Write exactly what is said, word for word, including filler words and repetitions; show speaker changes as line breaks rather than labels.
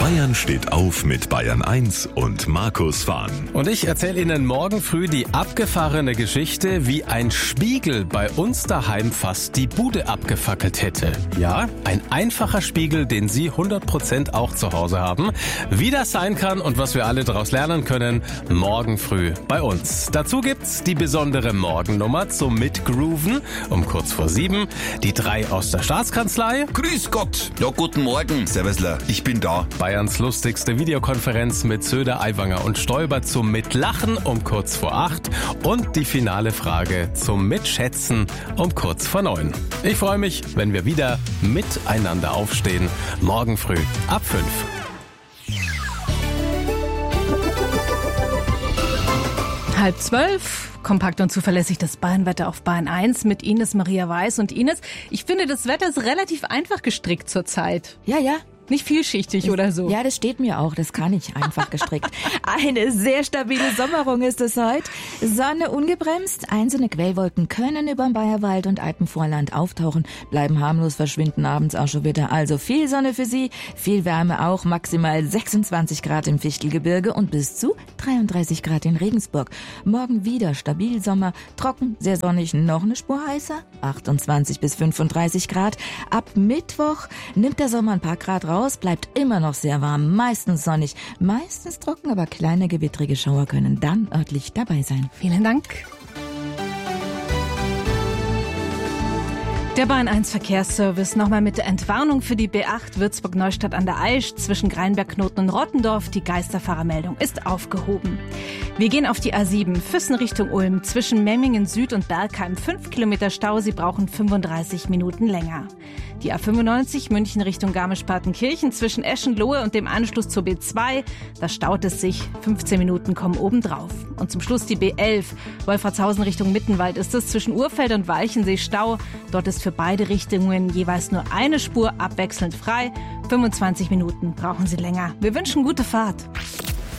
Bayern steht auf mit Bayern eins und Markus Fahn.
Und ich erzähle Ihnen morgen früh die abgefahrene Geschichte, wie ein Spiegel bei uns daheim fast die Bude abgefackelt hätte. Ja, ein einfacher Spiegel, den Sie hundert Prozent auch zu Hause haben. Wie das sein kann und was wir alle daraus lernen können, morgen früh bei uns. Dazu gibt's die besondere Morgennummer zum Mitgrooven um kurz vor sieben. Die drei aus der Staatskanzlei.
Grüß Gott. Ja, guten Morgen. Servusler, ich bin da.
Bayerns lustigste Videokonferenz mit Söder, Aiwanger und Stoiber zum Mitlachen um kurz vor acht. Und die finale Frage zum Mitschätzen um kurz vor neun. Ich freue mich, wenn wir wieder miteinander aufstehen. Morgen früh ab fünf.
Halb zwölf, kompakt und zuverlässig das Bayernwetter auf Bayern eins mit Ines Maria Weiß. Und Ines, ich finde, das Wetter ist relativ einfach gestrickt zurzeit.
Ja, ja.
Nicht vielschichtig oder so.
Ja, das steht mir auch. Das kann ich einfach gestrickt. Eine sehr stabile Sommerung ist es heute. Sonne ungebremst. Einzelne Quellwolken können über dem Bayerwald und Alpenvorland auftauchen, bleiben harmlos, verschwinden abends auch schon wieder. Also viel Sonne für Sie, viel Wärme auch. Maximal sechsundzwanzig Grad im Fichtelgebirge und bis zu dreiunddreißig Grad in Regensburg. Morgen wieder stabil Sommer, trocken, sehr sonnig, noch eine Spur heißer. achtundzwanzig bis fünfunddreißig Grad. Ab Mittwoch nimmt der Sommer ein paar Grad raus. Raus, bleibt immer noch sehr warm, meistens sonnig, meistens trocken, aber kleine gewittrige Schauer können dann örtlich dabei sein.
Vielen Dank. Der Bayern eins Verkehrsservice nochmal mit der Entwarnung für die B acht Würzburg-Neustadt an der Aisch zwischen Greinberg-Knoten und Rottendorf. Die Geisterfahrermeldung ist aufgehoben. Wir gehen auf die A sieben, Füssen Richtung Ulm, zwischen Memmingen Süd und Bergheim. Fünf Kilometer Stau, Sie brauchen fünfunddreißig Minuten länger. Die A fünfundneunzig, München Richtung Garmisch-Partenkirchen, zwischen Eschenlohe und dem Anschluss zur B zwei. Da staut es sich, fünfzehn Minuten kommen obendrauf. Und zum Schluss die B elf, Wolfratshausen Richtung Mittenwald, ist es zwischen Urfeld und Walchensee Stau. Dort ist für beide Richtungen jeweils nur eine Spur abwechselnd frei. fünfundzwanzig Minuten brauchen Sie länger. Wir wünschen gute Fahrt.